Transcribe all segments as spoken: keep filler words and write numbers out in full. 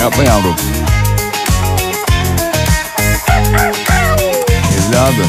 Yapma yavrum. Evladım.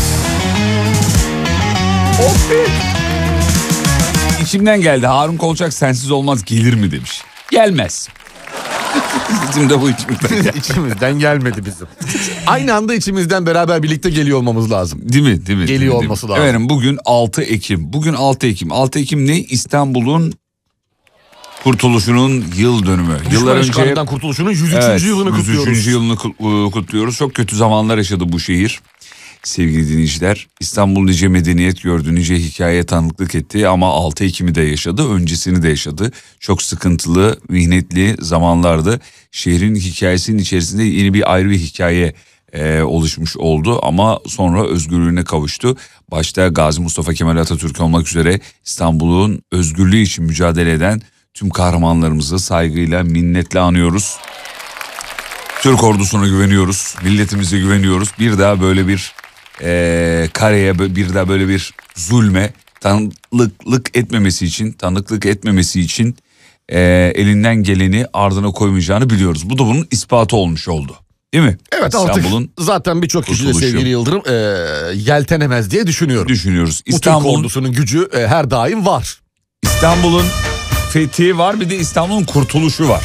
İçimden geldi. Harun Kolçak sensiz olmaz gelir mi demiş. Gelmez. Bizim de bu içimizden geldi. İçimizden gelmedi bizim. Aynı anda içimizden beraber birlikte geliyor olmamız lazım. Değil mi? Değil mi? Geliyor değil mi, olması değil mi? lazım. Efendim bugün altı Ekim. Bugün altı Ekim. altı Ekim ne? İstanbul'un kurtuluşunun yıl dönümü. Düşman Yıllar önce işgalinden kurtuluşunun yüz üçüncü evet, yılını yüz üçüncü kutluyoruz. yılını kutluyoruz. Çok kötü zamanlar yaşadı bu şehir. Sevgili dinleyiciler, İstanbul nice medeniyet gördü, nice hikaye tanıklık etti ama altı Ekim'i de yaşadı, öncesini de yaşadı. Çok sıkıntılı, mihnetli zamanlardı. Şehrin hikayesinin içerisinde yeni bir ayrı bir hikaye e, oluşmuş oldu ama sonra özgürlüğüne kavuştu. Başta Gazi Mustafa Kemal Atatürk olmak üzere İstanbul'un özgürlüğü için mücadele eden tüm kahramanlarımızı saygıyla, minnetle anıyoruz. Türk ordusuna güveniyoruz, milletimize güveniyoruz. Bir daha böyle bir e, kareye, bir daha böyle bir zulme tanıklık etmemesi için, tanıklık etmemesi için e, elinden geleni ardına koymayacağını biliyoruz. Bu da bunun ispatı olmuş oldu. Değil mi? Evet, artık zaten birçok kişi de sevgili Yıldırım e, yeltenemez diye düşünüyorum. Düşünüyoruz. Bu Türk ordusunun gücü e, her daim var. İstanbul'un fethi var, bir de İstanbul'un kurtuluşu var.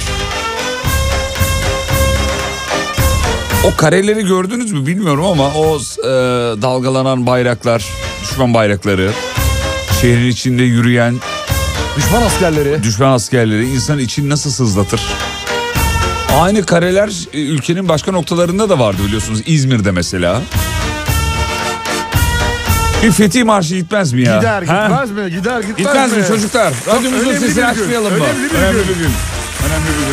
O kareleri gördünüz mü bilmiyorum ama o e, dalgalanan bayraklar, düşman bayrakları, şehrin içinde yürüyen düşman askerleri, düşman askerleri insan için nasıl sızlatır? Aynı kareler ülkenin başka noktalarında da vardı biliyorsunuz, İzmir'de mesela. Bir Fethi Marşı gitmez mi ya? Gider gitmez ha? mi? Gider gitmez, gitmez mi? mi çocuklar? Radyomuzun sesini açmayalım mı? Önemli bir Önemli gün. bir gün. Önemli bir gün.